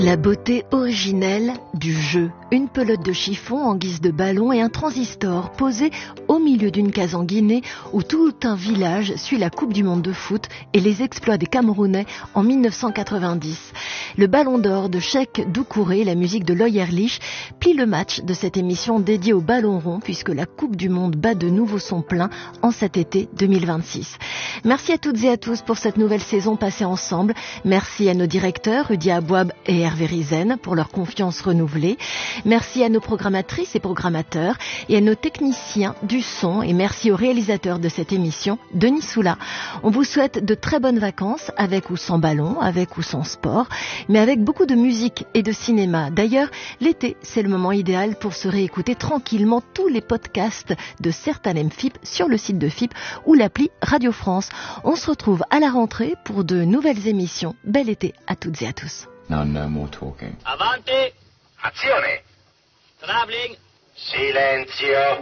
La beauté originelle du jeu. Une pelote de chiffon en guise de ballon et un transistor posé au milieu d'une case en Guinée où tout un village suit la Coupe du Monde de foot et les exploits des Camerounais en 1990. Le ballon d'or de Cheikh Doucouré, la musique de Loy Ehrlich, plie le match de cette émission dédiée au ballon rond puisque la Coupe du Monde bat de nouveau son plein en cet été 2026. Merci à toutes et à tous pour cette nouvelle saison passée ensemble. Merci à nos directeurs, Rudy Abouab et Hervé Rizen, pour leur confiance renouvelée. Merci à nos programmatrices et programmateurs et à nos techniciens du son et merci au réalisateur de cette émission, Denis Soula. On vous souhaite de très bonnes vacances avec ou sans ballon, avec ou sans sport, mais avec beaucoup de musique et de cinéma. D'ailleurs, l'été, c'est le moment idéal pour se réécouter tranquillement tous les podcasts de Certains FIP sur le site de FIP ou l'appli Radio France. On se retrouve à la rentrée pour de nouvelles émissions. Bel été à toutes et à tous. Now no more talking. Avanti! Azione! Traveling! Silenzio!